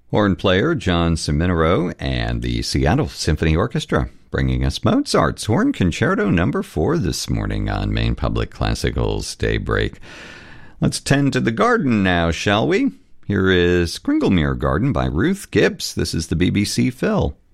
Horn player John Ciminero and the Seattle Symphony Orchestra bringing us Mozart's Horn Concerto No. 4 this morning on Maine Public Classical's Daybreak. Let's tend to the garden now, shall we? Here is Kringlemere Garden by Ruth Gibbs. This is the BBC Phil.